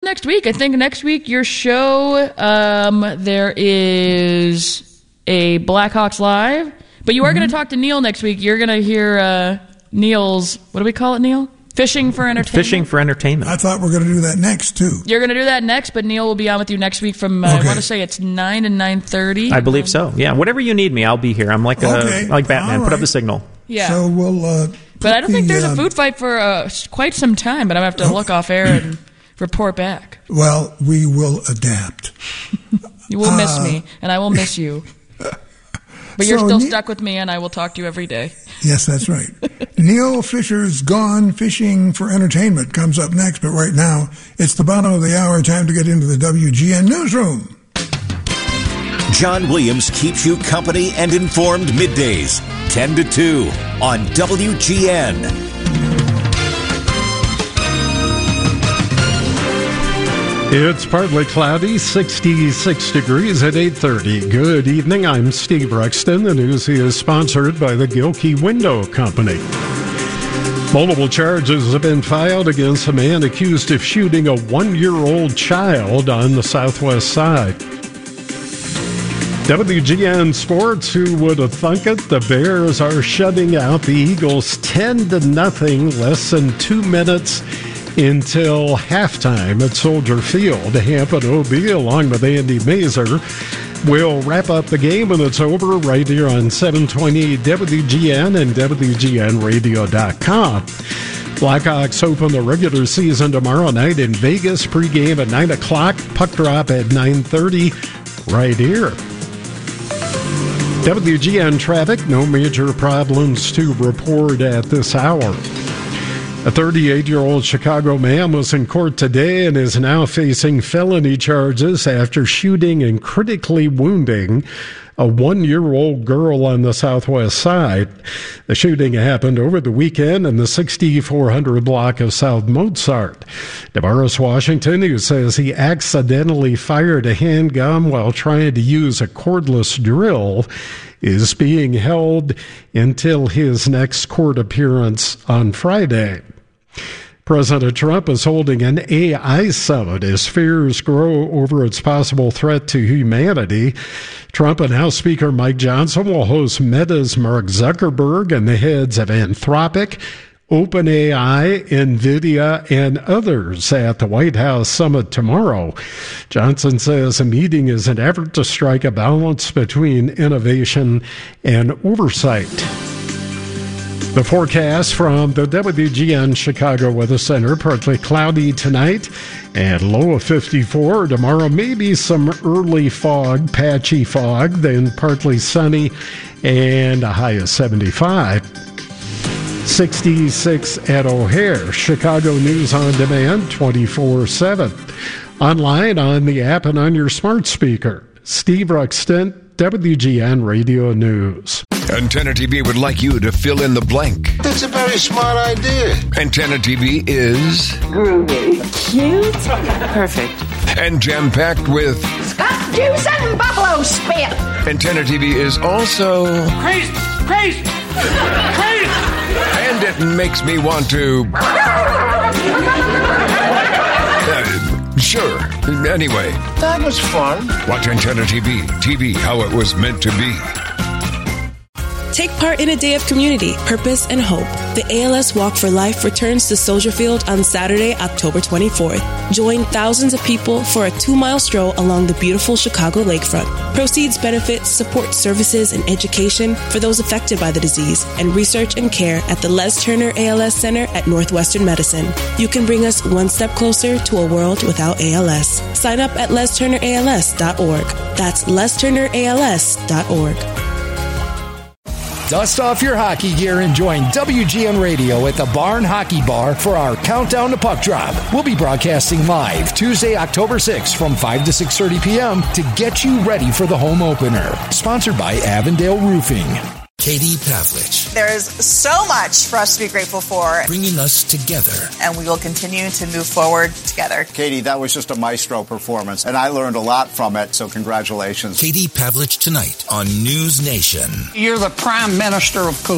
next week? I think next week your show, there is a Blackhawks Live, but you are going to talk to Neil next week. You're going to hear Neil's, what do we call it, Neil? Fishing for Entertainment. Fishing for Entertainment. I thought we were going to do that next, too. You're going to do that next, but Neil will be on with you next week from, I want to say it's 9 and 9:30. I believe so. Yeah, whatever you need me, I'll be here. I'm like Batman. Right. Put up the signal. Yeah. So we'll... but I don't think there's a food fight for quite some time, but I'm going to have to look off air and report back. Well, we will adapt. You will miss me, and I will miss you. But you're still stuck with me, and I will talk to you every day. Yes, that's right. Neil Fisher's Gone Fishing for Entertainment comes up next, but right now, it's the bottom of the hour, time to get into the WGN Newsroom. John Williams keeps you company and informed middays, 10 to 2 on WGN. It's partly cloudy, 66 degrees at 8:30. Good evening, I'm Steve Ruxton. The news is sponsored by the Gilkey Window Company. Multiple charges have been filed against a man accused of shooting a 1-year-old child on the southwest side. WGN Sports, who would have thunk it? The Bears are shutting out the Eagles 10-0, less than 2 minutes until halftime at Soldier Field. Hampton OB, along with Andy Mazer, will wrap up the game when it's over right here on 720 WGN and WGNradio.com. Blackhawks open the regular season tomorrow night in Vegas. Pregame at 9 o'clock. Puck drop at 9:30 right here. WGN traffic, no major problems to report at this hour. A 38-year-old Chicago man was in court today and is now facing felony charges after shooting and critically wounding a 1-year-old girl on the southwest side. The shooting happened over the weekend in the 6400 block of South Mozart. DeMaurice Washington, who says he accidentally fired a handgun while trying to use a cordless drill, is being held until his next court appearance on Friday. President Trump is holding an AI summit as fears grow over its possible threat to humanity. Trump and House Speaker Mike Johnson will host Meta's Mark Zuckerberg and the heads of Anthropic, OpenAI, NVIDIA, and others at the White House summit tomorrow. Johnson says the meeting is an effort to strike a balance between innovation and oversight. The forecast from the WGN Chicago Weather Center: partly cloudy tonight and low of 54. Tomorrow, maybe some early fog, patchy fog, then partly sunny and a high of 75. 66 at O'Hare. Chicago News on Demand 24/7. Online, on the app, and on your smart speaker. Steve Ruxton, WGN Radio News. Antenna TV would like you to fill in the blank. That's a very smart idea. Antenna TV is groovy, cute, perfect, and jam-packed with Scott juice and buffalo spit. Antenna TV is also crazy. And it makes me want to sure. Anyway, that was fun. Watch Antenna TV. TV how it was meant to be. Take part in a day of community, purpose, and hope. The ALS Walk for Life returns to Soldier Field on Saturday, October 24th. Join thousands of people for a 2-mile stroll along the beautiful Chicago lakefront. Proceeds benefit support services and education for those affected by the disease and research and care at the Les Turner ALS Center at Northwestern Medicine. You can bring us one step closer to a world without ALS. Sign up at lesturnерals.org. That's lesturnерals.org. Dust off your hockey gear and join WGN Radio at the Barn Hockey Bar for our Countdown to Puck Drop. We'll be broadcasting live Tuesday, October 6th from 5 to 6:30 p.m. to get you ready for the home opener. Sponsored by Avondale Roofing. Katie Pavlich. There is so much for us to be grateful for. Bringing us together. And we will continue to move forward together. Katie, that was just a maestro performance, and I learned a lot from it, so congratulations. Katie Pavlich tonight on News Nation. You're the prime minister of cool.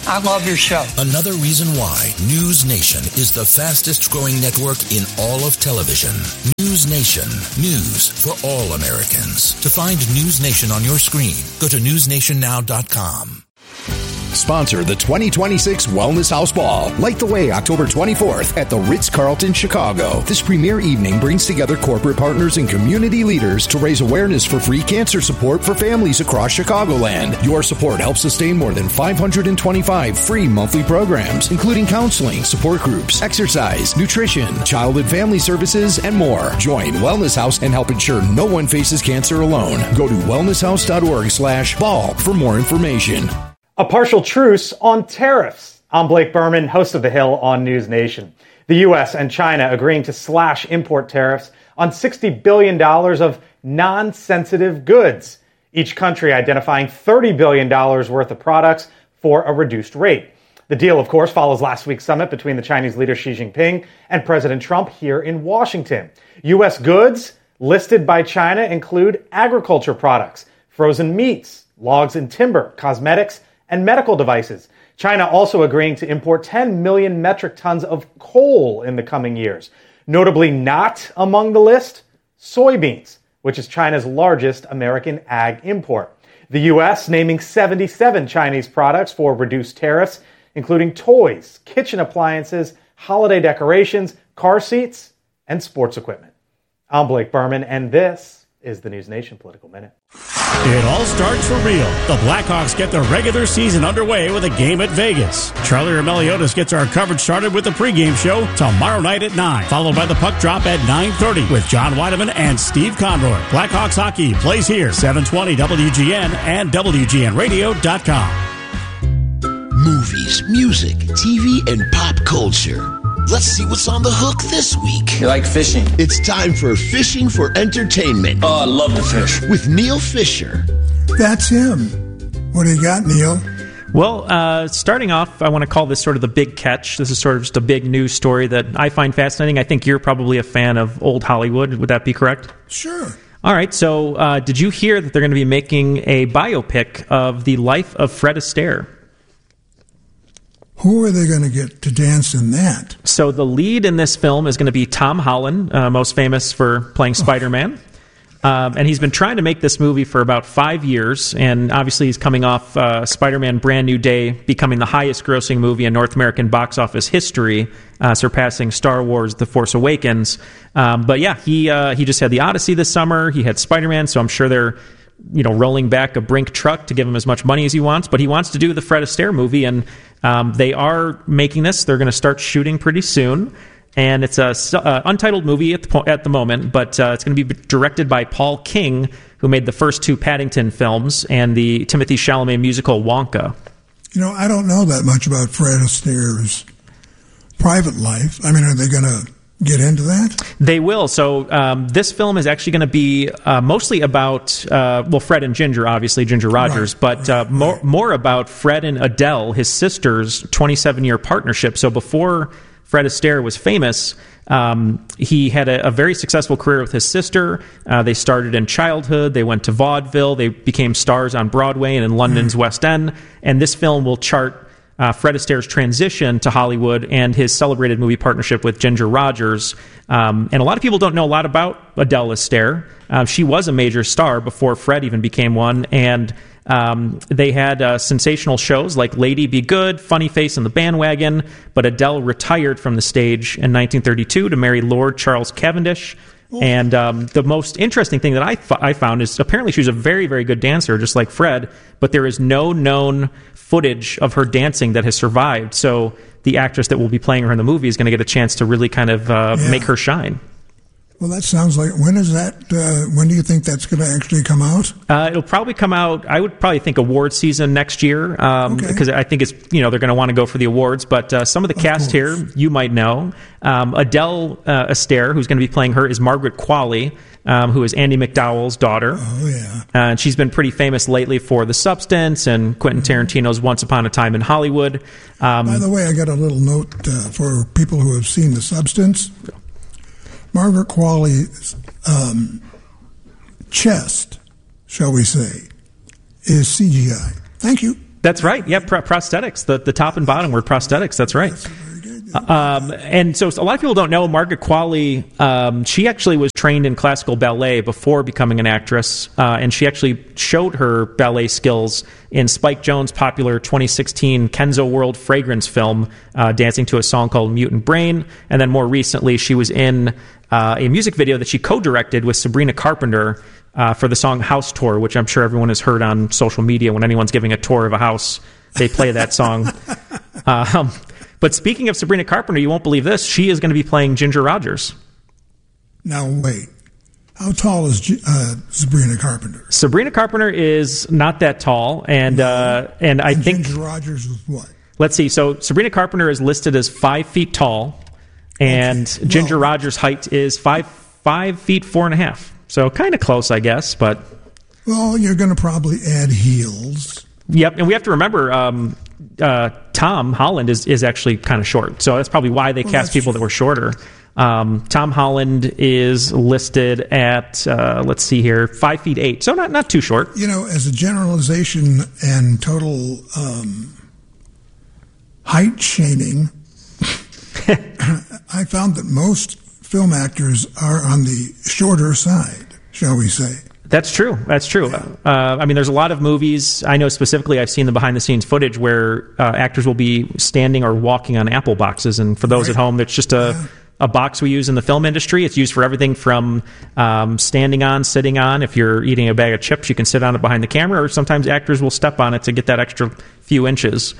I love your show. Another reason why News Nation is the fastest growing network in all of television. News Nation. News for all Americans. To find News Nation on your screen, go to newsnationnow.com. Sponsor the 2026 Wellness House Ball. Light the way October 24th at the Ritz-Carlton, Chicago. This premier evening brings together corporate partners and community leaders to raise awareness for free cancer support for families across Chicagoland. Your support helps sustain more than 525 free monthly programs, including counseling, support groups, exercise, nutrition, child and family services, and more. Join Wellness House and help ensure no one faces cancer alone. Go to wellnesshouse.org/ball for more information. A partial truce on tariffs. I'm Blake Berman, host of The Hill on News Nation. The U.S. and China agreeing to slash import tariffs on $60 billion of non-sensitive goods, each country identifying $30 billion worth of products for a reduced rate. The deal, of course, follows last week's summit between the Chinese leader Xi Jinping and President Trump here in Washington. U.S. goods listed by China include agriculture products, frozen meats, logs and timber, cosmetics, and medical devices. China also agreeing to import 10 million metric tons of coal in the coming years. Notably not among the list, soybeans, which is China's largest American ag import. The U.S. naming 77 Chinese products for reduced tariffs, including toys, kitchen appliances, holiday decorations, car seats, and sports equipment. I'm Blake Berman, and this is the News Nation Political Minute. It all starts for real. The Blackhawks get the regular season underway with a game at Vegas. Charlie Meliodas gets our coverage started with the pregame show tomorrow night at 9, followed by the puck drop at 9:30 with John Weideman and Steve Conroy. Blackhawks hockey plays here, 720 WGN and WGNradio.com. Movies, music, TV, and pop culture. Let's see what's on the hook this week. You like fishing? It's time for Fishing for Entertainment. Oh, I love to fish. With Neil Fisher. That's him. What do you got, Neil? Well, starting off, I want to call this sort of the big catch. This is sort of just a big news story that I find fascinating. I think you're probably a fan of old Hollywood. Would that be correct? Sure. All right. So did you hear that they're going to be making a biopic of the life of Fred Astaire? Who are they going to get to dance in that? So the lead in this film is going to be Tom Holland, most famous for playing Spider-Man. And he's been trying to make this movie for about 5 years, and obviously he's coming off Spider-Man Brand New Day, becoming the highest-grossing movie in North American box office history, surpassing Star Wars The Force Awakens. But yeah, he just had The Odyssey this summer. He had Spider-Man, so I'm sure they're rolling back a Brink truck to give him as much money as he wants. But he wants to do the Fred Astaire movie, and they are making this. They're going to start shooting pretty soon. And it's a untitled movie at the moment, but it's going to be directed by Paul King, who made the first two Paddington films and the Timothée Chalamet musical Wonka. I don't know that much about Fred Astaire's private life. I mean, are they going to get into that? They will. So this film is actually going to be mostly about, Fred and Ginger, obviously, Ginger Rogers, right, but more about Fred and Adele, his sister's 27-year partnership. So before Fred Astaire was famous, he had a very successful career with his sister. They started in childhood. They went to vaudeville. They became stars on Broadway and in London's West End. And this film will chart Fred Astaire's transition to Hollywood and his celebrated movie partnership with Ginger Rogers. And a lot of people don't know a lot about Adele Astaire. She was a major star before Fred even became one. And they had sensational shows like Lady Be Good, Funny Face, and The Bandwagon, but Adele retired from the stage in 1932 to marry Lord Charles Cavendish. And the most interesting thing that I found is apparently she was a very, very good dancer, just like Fred, but there is no known footage of her dancing that has survived. So the actress that will be playing her in the movie is going to get a chance to really kind of make her shine. Well, that sounds like, when is that? When do you think that's going to actually come out? It'll probably come out, I would probably think award season next year, because I think it's, they're going to want to go for the awards. But some of the cast here, you might know. Adele Astaire, who's going to be playing her, is Margaret Qualley, who is Andy McDowell's daughter. Oh, yeah. And she's been pretty famous lately for The Substance and Quentin Tarantino's Once Upon a Time in Hollywood. By the way, I got a little note for people who have seen The Substance. Margaret Qualley's chest, shall we say, is CGI. Thank you. That's right. Yeah, prosthetics. The top and bottom were prosthetics. That's right. And so a lot of people don't know Margaret Qualley. She actually was trained in classical ballet before becoming an actress, and she actually showed her ballet skills in Spike Jonze' popular 2016 Kenzo World fragrance film, dancing to a song called Mutant Brain. And then more recently, she was in a music video that she co-directed with Sabrina Carpenter for the song House Tour, which I'm sure everyone has heard on social media. When anyone's giving a tour of a house, they play that song. But speaking of Sabrina Carpenter, you won't believe this. She is going to be playing Ginger Rogers. Now, wait. How tall is Sabrina Carpenter? Sabrina Carpenter is not that tall. And I think Ginger Rogers is what? Let's see. So Sabrina Carpenter is listed as 5 feet tall. And Ginger Rogers' height is 5 feet 4.5. So kind of close, I guess. But well, you're going to probably add heels. Yep. And we have to remember... Tom Holland is actually kind of short, so that's probably why they cast people that were shorter. Tom Holland is listed at let's see here, 5 feet 8, so not too short. You know, as a generalization and total height shaming, I found that most film actors are on the shorter side, shall we say. That's true. I mean, there's a lot of movies. I know specifically I've seen the behind-the-scenes footage where actors will be standing or walking on apple boxes. And for those at home, it's just a box we use in the film industry. It's used for everything from standing on, sitting on. If you're eating a bag of chips, you can sit on it behind the camera, or sometimes actors will step on it to get that extra few inches.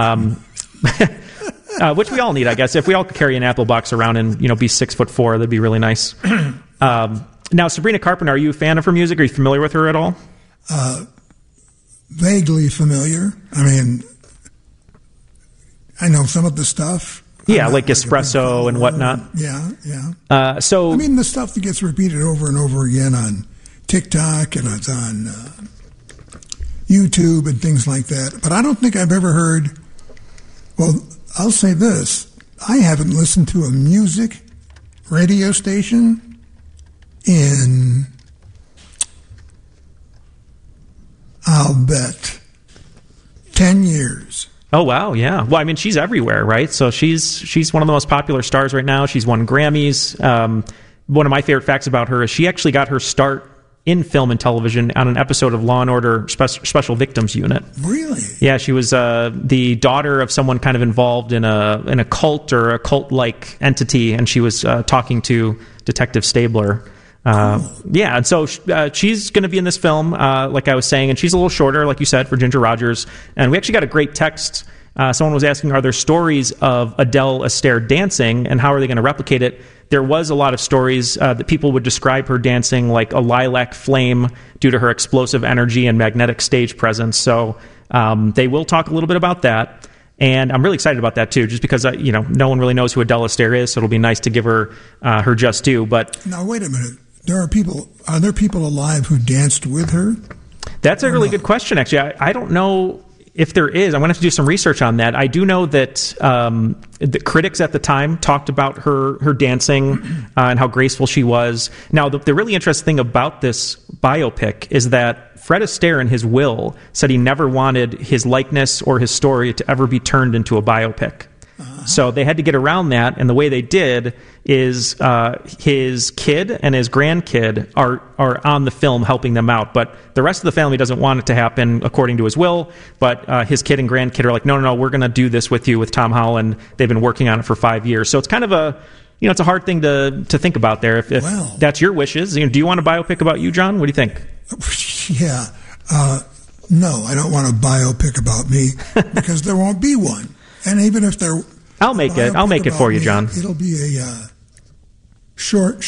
Which we all need, I guess. If we all could carry an apple box around and be 6'4", that'd be really nice. Now, Sabrina Carpenter, are you a fan of her music? Are you familiar with her at all? Vaguely familiar. I mean, I know some of the stuff. Yeah, like Espresso and whatnot. Yeah. So I mean, the stuff that gets repeated over and over again on TikTok and it's on YouTube and things like that. But I don't think I've ever heard... Well, I'll say this. I haven't listened to a music radio station in, I'll bet, 10 years. Oh, wow, yeah. Well, I mean, she's everywhere, right? So she's one of the most popular stars right now. She's won Grammys. One of my favorite facts about her is she actually got her start in film and television on an episode of Law & Order Special Victims Unit. Really? Yeah, she was the daughter of someone kind of involved in a cult or a cult-like entity, and she was talking to Detective Stabler. Yeah, and so she's going to be in this film, like I was saying, and she's a little shorter, like you said, for Ginger Rogers. And we actually got a great text. Someone was asking, are there stories of Adele Astaire dancing, and how are they going to replicate it? There was a lot of stories that people would describe her dancing like a lilac flame due to her explosive energy and magnetic stage presence. So they will talk a little bit about that. And I'm really excited about that, too, just because, no one really knows who Adele Astaire is, so it'll be nice to give her her just due. But now, wait a minute. Are there people alive who danced with her? That's a really good question, actually. I don't know if there is. I'm going to have to do some research on that. I do know that the critics at the time talked about her dancing and how graceful she was. Now, the really interesting thing about this biopic is that Fred Astaire in his will said he never wanted his likeness or his story to ever be turned into a biopic. So they had to get around that, and the way they did is his kid and his grandkid are on the film helping them out, but the rest of the family doesn't want it to happen according to his will, but his kid and grandkid are like, no, we're going to do this with you, with Tom Holland. They've been working on it for 5 years. So it's kind of it's a hard thing to think about there if that's your wishes. Do you want a biopic about you, John? What do you think? Yeah. No, I don't want a biopic about me because there won't be one. And even if there... I'll make it for you, John. It'll be a short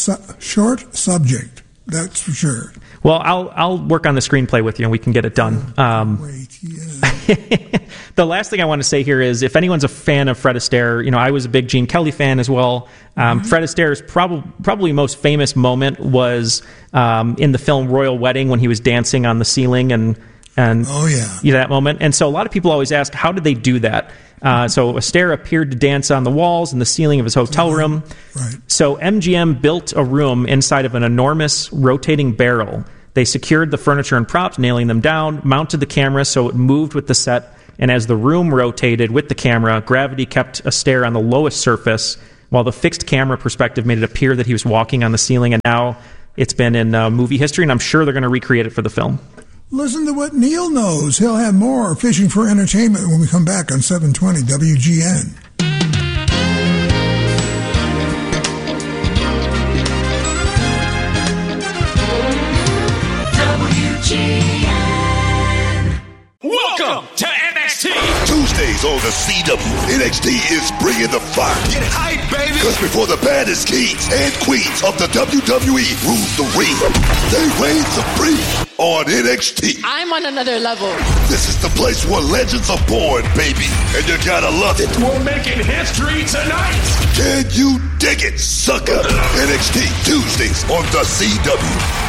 subject, that's for sure. Well, I'll work on the screenplay with you, and we can get it done. Great, yeah. The last thing I want to say here is, if anyone's a fan of Fred Astaire, I was a big Gene Kelly fan as well. Fred Astaire's probably most famous moment was in the film Royal Wedding when he was dancing on the ceiling and oh yeah, that moment. And so a lot of people always ask, how did they do that? So Astaire appeared to dance on the walls and the ceiling of his hotel room. Right. So MGM built a room inside of an enormous rotating barrel They secured the furniture and props, nailing them down, mounted the camera so it moved with the set, and as the room rotated with the camera, gravity kept a stare on the lowest surface, while the fixed camera perspective made it appear that he was walking on the ceiling, and now it's been in movie history, and I'm sure they're going to recreate it for the film. Listen to what Neil knows. He'll have more Fishing for Entertainment when we come back on 720 WGN. WGN. Welcome to NXT. Tuesdays on the CW, NXT is bringing the fire. Get hype, baby. Because before the baddest kings and queens of the WWE rule the ring, they reign supreme on NXT. I'm on another level. This is the place where legends are born, baby, and you gotta love it. We're making history tonight. Can you dig it, sucker? NXT Tuesdays on the CW.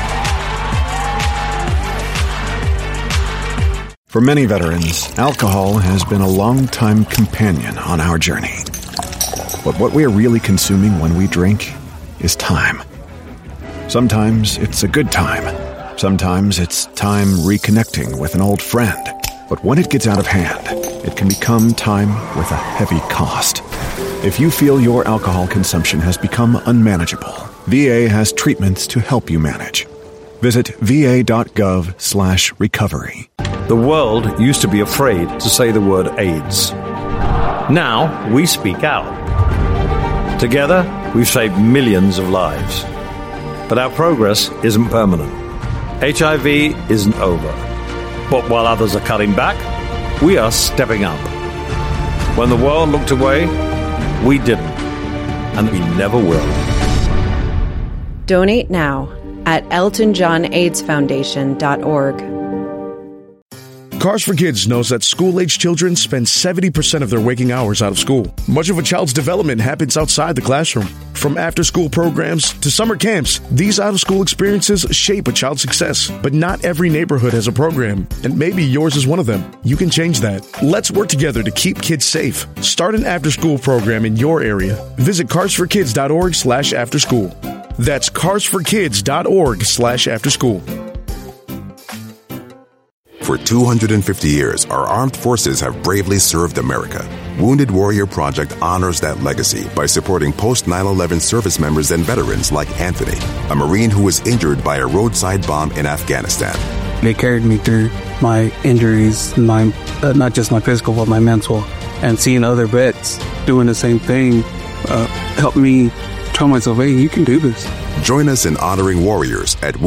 For many veterans, alcohol has been a long-time companion on our journey. But what we are really consuming when we drink is time. Sometimes it's a good time. Sometimes it's time reconnecting with an old friend. But when it gets out of hand, it can become time with a heavy cost. If you feel your alcohol consumption has become unmanageable, VA has treatments to help you manage. Visit va.gov/recovery. The world used to be afraid to say the word AIDS. Now we speak out. Together, we've saved millions of lives. But our progress isn't permanent. HIV isn't over. But while others are cutting back, we are stepping up. When the world looked away, we didn't. And we never will. Donate now at EltonJohnAIDSFoundation.org. Cars for Kids knows that school-age children spend 70% of their waking hours out of school. Much of a child's development happens outside the classroom. From after-school programs to summer camps, these out-of-school experiences shape a child's success. But not every neighborhood has a program, and maybe yours is one of them. You can change that. Let's work together to keep kids safe. Start an after-school program in your area. Visit carsforkids.org/afterschool. That's carsforkids.org/afterschool. For 250 years, our armed forces have bravely served America. Wounded Warrior Project honors that legacy by supporting post-9/11 service members and veterans like Anthony, a Marine who was injured by a roadside bomb in Afghanistan. They carried me through my injuries, not just my physical, but my mental. And seeing other vets doing the same thing helped me tell myself, hey, you can do this. Join us in honoring warriors at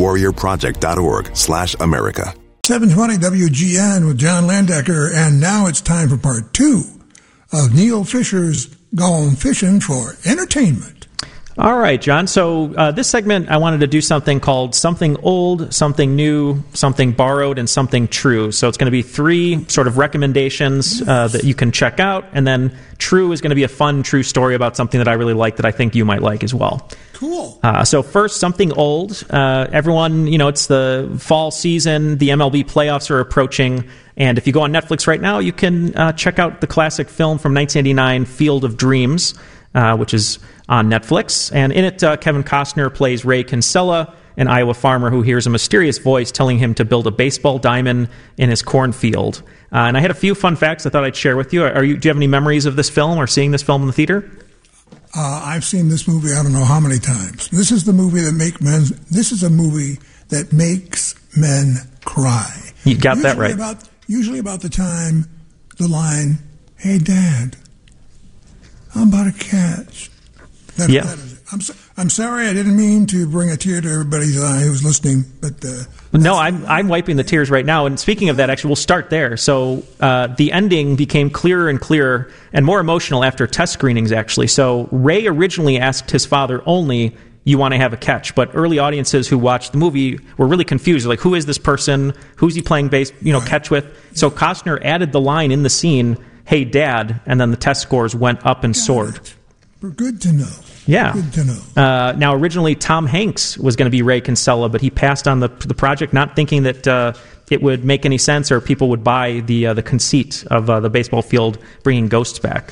woundedwarriorproject.org/America. 720 WGN with John Landecker, and now it's time for part 2 of Neil Fisher's Gone Fishing for Entertainment. All right, John. So this segment, I wanted to do something called Something Old, Something New, Something Borrowed, and Something True. So it's going to be 3 sort of recommendations that you can check out, and then True is going to be a fun, true story about something that I really like that I think you might like as well. Cool. So first, something old. Everyone, it's the fall season. The MLB playoffs are approaching. And if you go on Netflix right now, you can check out the classic film from 1989, Field of Dreams, which is on Netflix. And in it, Kevin Costner plays Ray Kinsella, an Iowa farmer who hears a mysterious voice telling him to build a baseball diamond in his cornfield. And I had a few fun facts I thought I'd share with you. Do you have any memories of this film or seeing this film in the theater? I've seen this movie I don't know how many times. This is the movie that This is a movie that makes men cry. You got that right. Usually about the time the line, "Hey, Dad, I'm about to catch." That is it. I'm sorry, I didn't mean to bring a tear to everybody's eye who's listening, but no, I'm wiping the tears right now. And speaking of that, actually, we'll start there. So the ending became clearer and clearer and more emotional after test screenings, actually. So Ray originally asked his father only, "You want to have a catch?" But early audiences who watched the movie were really confused. Like, who is this person? Who's he playing catch with? So Costner added the line in the scene, "Hey, Dad," and then the test scores went up and soared. Good to know. Yeah. Good to know. Now, originally, Tom Hanks was going to be Ray Kinsella, but he passed on the project, not thinking that it would make any sense or people would buy the conceit of the baseball field bringing ghosts back.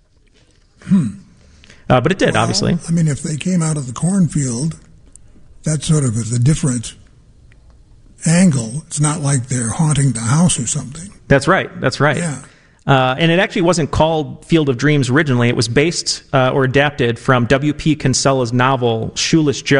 But it did, obviously. I mean, if they came out of the cornfield, that sort of is a different angle. It's not like they're haunting the house or something. That's right. Yeah. And it actually wasn't called Field of Dreams originally. It was based or adapted from W.P. Kinsella's novel Shoeless Joe.